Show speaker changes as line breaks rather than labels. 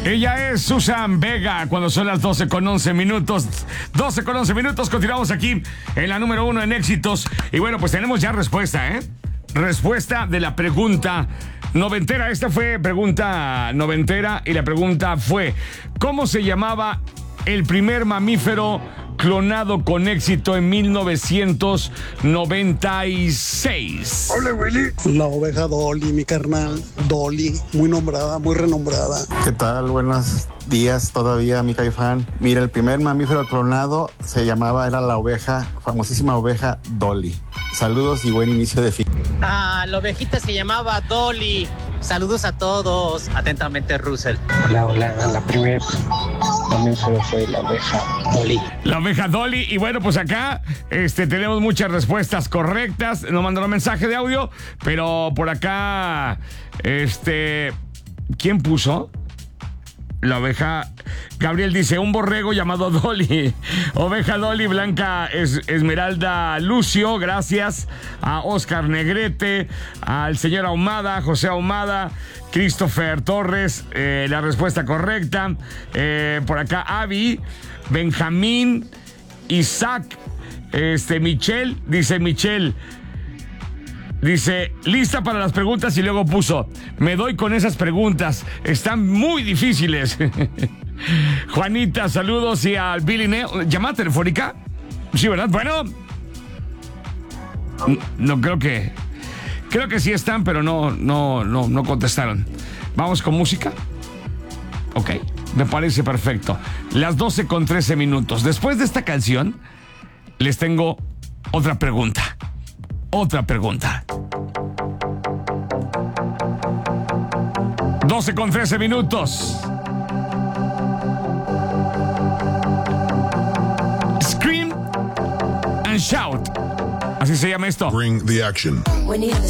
Ella es Susan Vega, cuando son las 12:11. 12:11, continuamos aquí en la número 1 en éxitos. Y bueno, pues tenemos ya respuesta, ¿eh? Respuesta de la pregunta noventera. Esta fue pregunta noventera y la pregunta fue: ¿cómo se llamaba el primer mamífero clonado con éxito en 1996?
Hola, Willy.
La oveja Dolly, mi carnal. Dolly, muy nombrada, muy renombrada.
¿Qué tal? Buenos días todavía, mi Caifán. Mira, el primer mamífero clonado era la oveja, famosísima oveja Dolly. Saludos y buen inicio de fin.
La ovejita se llamaba Dolly. Saludos a todos. Atentamente, Russell.
Hola. La primera mamífero fue la oveja Dolly.
La oveja Dolly. Y bueno, pues acá tenemos muchas respuestas correctas. Nos mandaron mensaje de audio, pero por acá, ¿quién puso? La oveja... Gabriel dice, un borrego llamado Dolly. Oveja Dolly, Blanca Esmeralda Lucio, gracias. A Oscar Negrete, al señor Ahumada, José Ahumada, Christopher Torres, la respuesta correcta. Por acá, Avi, Benjamín, Isaac, Michelle, dice, lista para las preguntas, y luego puso, me doy con esas preguntas, están muy difíciles. Juanita, saludos. Y al Billy Neo, ¿llamada telefónica? Sí, ¿verdad? Bueno, no creo que sí están, pero no contestaron. Vamos con música. Ok, me parece perfecto. Las 12:13. Después de esta canción, les tengo otra pregunta. 12:13. Scream and Shout. Así se llama esto.
Bring the action.